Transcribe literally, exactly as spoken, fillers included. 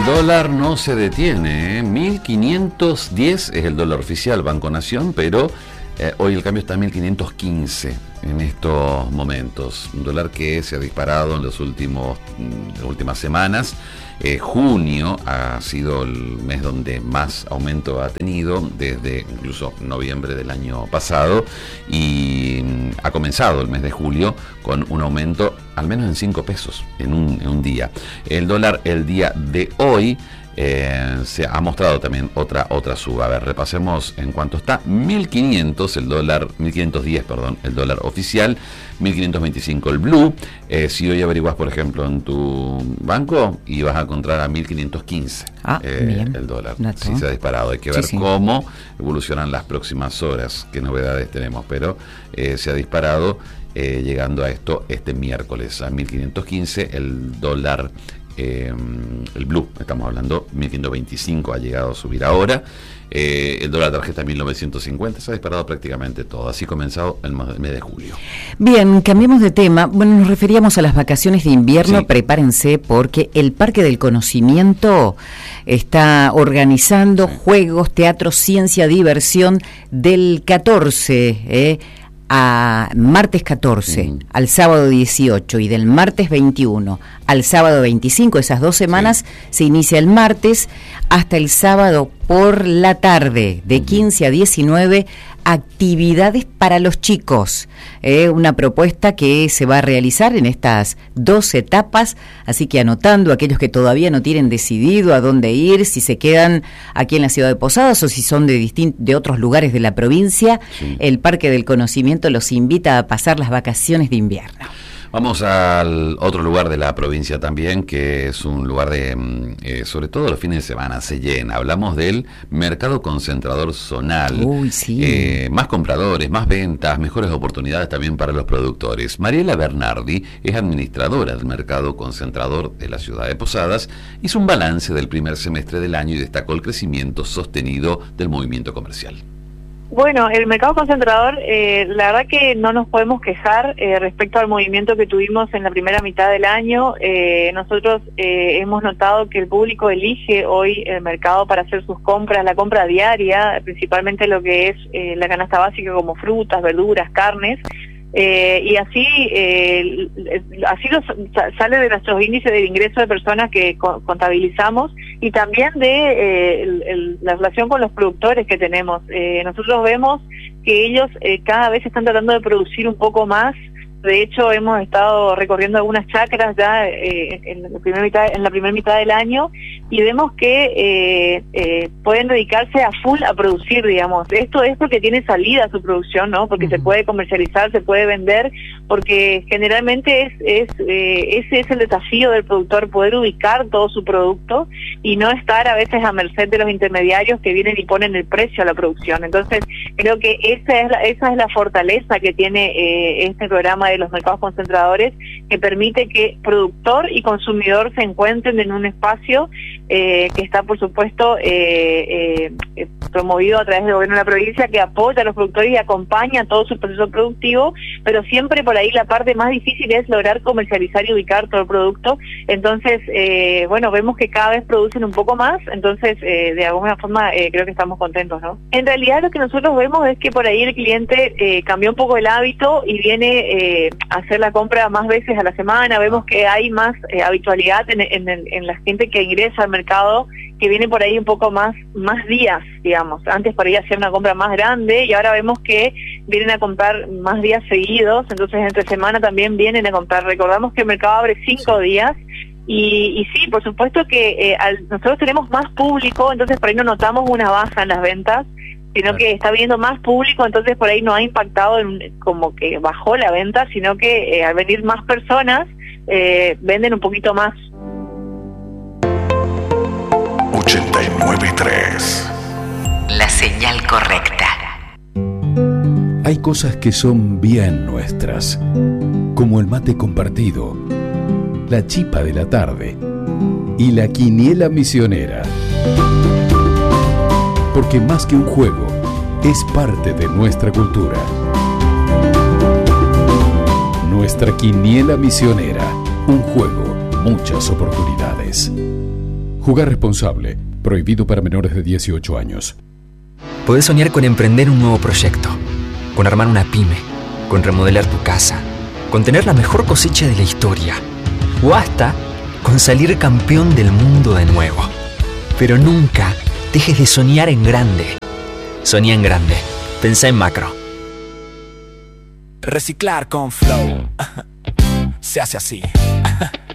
dólar no se detiene, ¿eh? mil quinientos diez es el dólar oficial, Banco Nación, pero eh, hoy el cambio está en mil quinientos quince en estos momentos. Un dólar que se ha disparado en los últimos, las últimas semanas. Eh, junio ha sido el mes donde más aumento ha tenido, desde incluso noviembre del año pasado, y mm, ha comenzado el mes de julio con un aumento al menos en cinco pesos en un, en un día. El dólar el día de hoy eh, se ha mostrado también otra otra suba. A ver, repasemos en cuánto está. mil quinientos el dólar, mil quinientos diez, perdón, el dólar oficial, mil quinientos veinticinco el blue. Eh, si hoy averiguas, por ejemplo, en tu banco, y vas a encontrar a mil quinientos quince ah, eh, el dólar. Dato. Sí, se ha disparado. Hay que ver sí, sí. cómo evolucionan las próximas horas, qué novedades tenemos, pero eh, se ha disparado, eh, llegando a esto este miércoles a mil quinientos quince el dólar. Eh, el blue, estamos hablando, mil quinientos veinticinco ha llegado a subir ahora. Eh, el dólar tarjeta mil novecientos cincuenta, se ha disparado prácticamente todo. Así ha comenzado el mes de julio. Bien, cambiemos de tema. Bueno, nos referíamos a las vacaciones de invierno. Sí. Prepárense, porque el Parque del Conocimiento está organizando sí. juegos, teatro, ciencia, diversión del catorce, eh, a martes catorce, mm. al sábado dieciocho, y del martes veintiuno al sábado veinticinco, esas dos semanas, sí. se inicia el martes hasta el sábado por la tarde, de quince a diecinueve, actividades para los chicos. Eh, una propuesta que se va a realizar en estas dos etapas, así que anotando aquellos que todavía no tienen decidido a dónde ir, si se quedan aquí en la ciudad de Posadas o si son de, distin- de otros lugares de la provincia, sí. el Parque del Conocimiento los invita a pasar las vacaciones de invierno. Vamos al otro lugar de la provincia también, que es un lugar de, eh, sobre todo los fines de semana, se llena. Hablamos del Mercado Concentrador Zonal. Uy, sí. Eh, más compradores, más ventas, mejores oportunidades también para los productores. Mariela Bernardi es administradora del Mercado Concentrador de la ciudad de Posadas. Hizo un balance del primer semestre del año y destacó el crecimiento sostenido del movimiento comercial. Bueno, el mercado concentrador, eh, la verdad que no nos podemos quejar eh, respecto al movimiento que tuvimos en la primera mitad del año. Eh, nosotros eh, hemos notado que el público elige hoy el mercado para hacer sus compras, la compra diaria, principalmente lo que es eh, la canasta básica como frutas, verduras, carnes. Eh, y así eh, así los, sale de nuestros índices de ingreso de personas que co- contabilizamos, y también de eh, el, el, la relación con los productores que tenemos. Eh, nosotros vemos que ellos eh, cada vez están tratando de producir un poco más. De hecho, hemos estado recorriendo algunas chacras ya eh, en, la primera mitad, en la primera mitad del año, y vemos que eh, eh, pueden dedicarse a full a producir, digamos. Esto es porque tiene salida su producción, ¿no? Porque uh-huh. se puede comercializar, se puede vender, porque generalmente es, es eh, ese es el desafío del productor, poder ubicar todo su producto y no estar a veces a merced de los intermediarios que vienen y ponen el precio a la producción. Entonces, creo que esa es la, esa es la fortaleza que tiene eh, este programa de los mercados concentradores, que permite que productor y consumidor se encuentren en un espacio eh, que está, por supuesto, eh, eh, promovido a través del gobierno de la provincia, que apoya a los productores y acompaña todo su proceso productivo, pero siempre por ahí la parte más difícil es lograr comercializar y ubicar todo el producto. Entonces, eh, bueno, vemos que cada vez producen un poco más, entonces eh, de alguna forma eh, creo que estamos contentos, ¿no? En realidad lo que nosotros vemos es que por ahí el cliente eh, cambió un poco el hábito y viene eh, a hacer la compra más veces a la semana. Vemos que hay más eh, habitualidad en, en, en la gente que ingresa al mercado, que viene por ahí un poco más más días, digamos. Antes por ahí hacían una compra más grande y ahora vemos que vienen a comprar más días seguidos, entonces entre semana también vienen a comprar. Recordamos que el mercado abre cinco días y, y sí, por supuesto que eh, al, nosotros tenemos más público, entonces por ahí no notamos una baja en las ventas, sino que está viendo más público, entonces por ahí no ha impactado en, como que bajó la venta, sino que eh, al venir más personas eh, venden un poquito más. ochenta y nueve punto tres. La señal correcta. Hay cosas que son bien nuestras, como el mate compartido, la chipa de la tarde y la quiniela misionera. Porque más que un juego, es parte de nuestra cultura. Nuestra quiniela misionera, un juego, muchas oportunidades. Jugar responsable. Prohibido para menores de dieciocho años. Podés soñar con emprender un nuevo proyecto, con armar una pyme, con remodelar tu casa, con tener la mejor cosecha de la historia, o hasta con salir campeón del mundo de nuevo. Pero nunca dejes de soñar en grande. Soñá en grande. Pensá en macro. Reciclar con Flow se hace así.